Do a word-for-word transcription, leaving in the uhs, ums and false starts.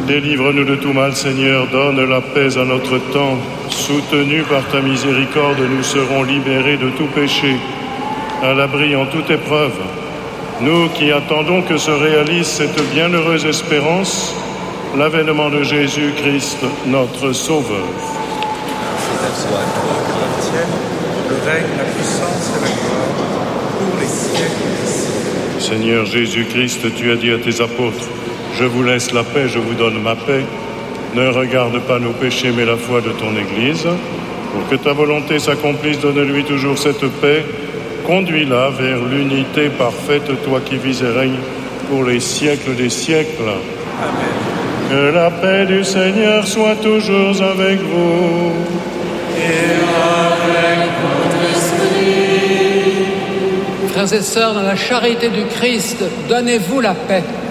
Délivre-nous de tout mal, Seigneur, donne la paix à notre temps. Soutenus par ta miséricorde, nous serons libérés de tout péché, à l'abri en toute épreuve. Nous qui attendons que se réalise cette bienheureuse espérance, l'avènement de Jésus-Christ, notre Sauveur. C'est à toi qu'appartiennent le règne, la puissance et la gloire pour les siècles des siècles. Seigneur Jésus-Christ, tu as dit à tes apôtres, « Je vous laisse la paix, je vous donne ma paix. Ne regarde pas nos péchés, mais la foi de ton Église. Pour que ta volonté s'accomplisse, donne-lui toujours cette paix. Conduis-la vers l'unité parfaite, toi qui vis et règnes pour les siècles des siècles. » Amen. Que la paix du Seigneur soit toujours avec vous. Et avec votre esprit. Frères et sœurs, dans la charité du Christ, donnez-vous la paix.